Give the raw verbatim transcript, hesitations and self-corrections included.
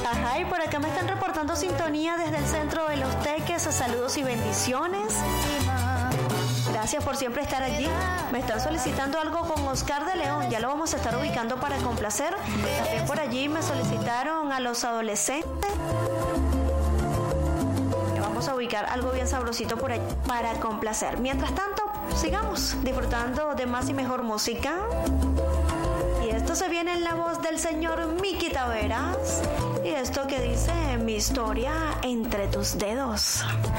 Ajá, y por acá me están reportando sintonía desde el centro de Los Teques. Saludos y bendiciones. Gracias por siempre estar allí. Me están solicitando algo con Oscar de León. Ya lo vamos a estar ubicando para complacer. También por allí me solicitaron a los adolescentes. Vamos a ubicar algo bien sabrosito por allí para complacer. Mientras tanto, sigamos disfrutando de más y mejor música. Y esto se viene en la voz del señor Miki Taveras. Y esto que dice: mi historia entre tus dedos.